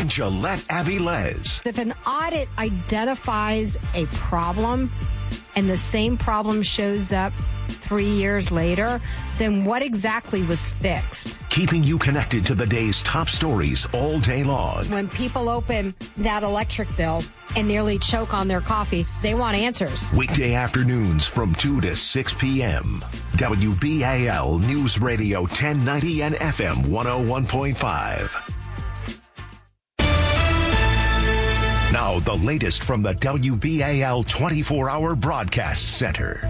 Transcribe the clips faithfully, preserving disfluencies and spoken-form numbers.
and Gillette Avilés. If an audit identifies a problem and the same problem shows up three years later, then what exactly was fixed? Keeping you connected to the day's top stories all day long. When people open that electric bill and nearly choke on their coffee, they want answers. Weekday afternoons from two to six p.m. W B A L News Radio ten ninety and F M one oh one point five. Now, the latest from the W B A L twenty-four hour Broadcast Center.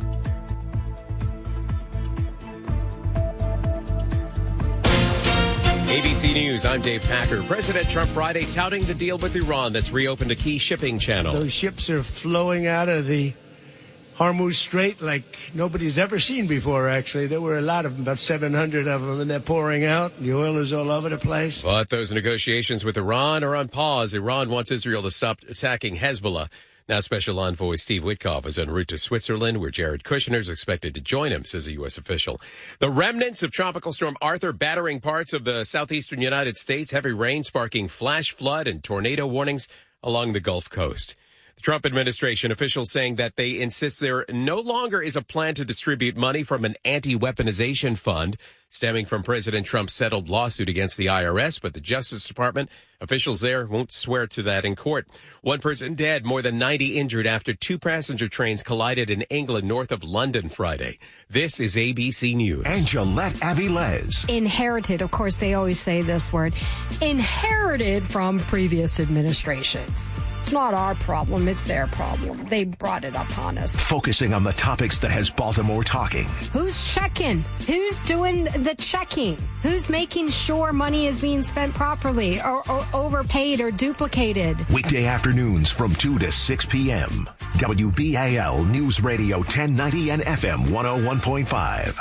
A B C News, I'm Dave Packer. President Trump Friday touting the deal with Iran that's reopened a key shipping channel. Those ships are flowing out of the Hormuz Strait like nobody's ever seen before, actually. There were a lot of them, about seven hundred of them, and they're pouring out. The oil is all over the place. But those negotiations with Iran are on pause. Iran wants Israel to stop attacking Hezbollah. Now, Special Envoy Steve Witkoff is en route to Switzerland, where Jared Kushner is expected to join him, says a U S official. The remnants of Tropical Storm Arthur battering parts of the southeastern United States, heavy rain sparking flash flood and tornado warnings along the Gulf Coast. The Trump administration officials saying that they insist there no longer is a plan to distribute money from an anti-weaponization fund stemming from President Trump's settled lawsuit against the I R S, but the Justice Department officials there won't swear to that in court. One person dead, more than ninety injured after two passenger trains collided in England north of London Friday. This is A B C News. And Gillette Avilés. Inherited, of course, they always say this word, inherited from previous administrations. It's not our problem, it's their problem. They brought it upon us. Focusing on the topics that has Baltimore talking. Who's checking? Who's doing the checking? Who's making sure money is being spent properly or, or overpaid or duplicated? Weekday afternoons from two to six p.m. W B A L News Radio ten ninety and F M one oh one point five.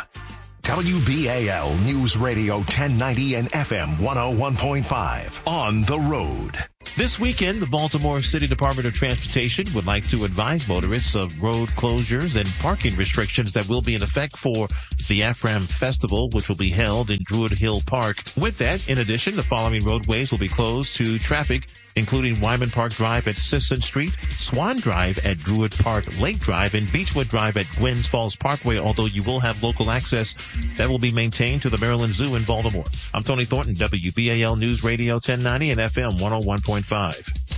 W B A L News Radio ten ninety and F M one oh one point five. On the road. This weekend, the Baltimore City Department of Transportation would like to advise motorists of road closures and parking restrictions that will be in effect for the AFRAM Festival, which will be held in Druid Hill Park. With that, in addition, the following roadways will be closed to traffic, including Wyman Park Drive at Sisson Street, Swan Drive at Druid Park Lake Drive, and Beechwood Drive at Gwynns Falls Parkway, although you will have local access that will be maintained to the Maryland Zoo in Baltimore. I'm Tony Thornton, W B A L News Radio ten ninety and F M one oh one point five.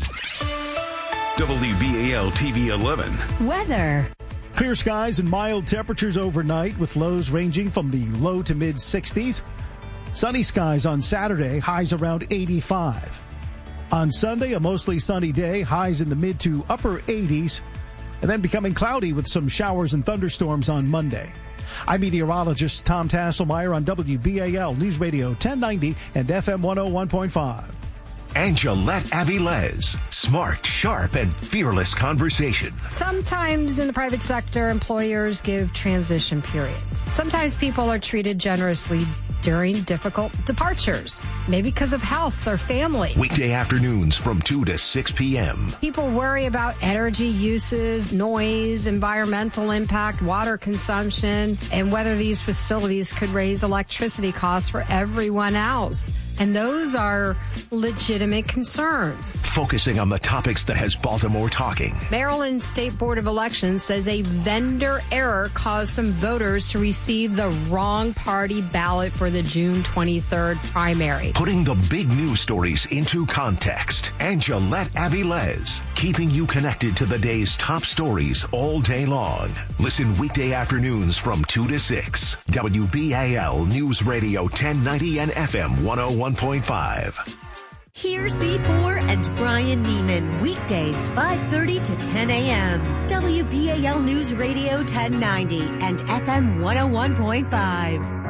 W B A L T V eleven. Weather. Clear skies and mild temperatures overnight with lows ranging from the low to mid sixties. Sunny skies on Saturday, highs around eighty-five. On Sunday, a mostly sunny day, highs in the mid to upper eighties, and then becoming cloudy with some showers and thunderstorms on Monday. I'm meteorologist Tom Tasselmeyer on W B A L News Radio ten ninety and F M one oh one point five. And Gillette Avilés. Smart, sharp, and fearless conversation. Sometimes in the private sector, employers give transition periods. Sometimes people are treated generously during difficult departures, maybe because of health or family. Weekday afternoons from two to six p.m. People worry about energy uses, noise, environmental impact, water consumption, and whether these facilities could raise electricity costs for everyone else. And those are legitimate concerns. Focusing on the topics that has Baltimore talking. Maryland State Board of Elections says a vendor error caused some voters to receive the wrong party ballot for the June twenty-third primary. Putting the big news stories into context. And Gillette Avilés. Keeping you connected to the day's top stories all day long. Listen weekday afternoons from two to six. W B A L News Radio ten ninety and F M one oh one point five. Here's C four and Brian Neiman, weekdays five thirty to ten a.m. W B A L News Radio ten ninety and F M one oh one point five.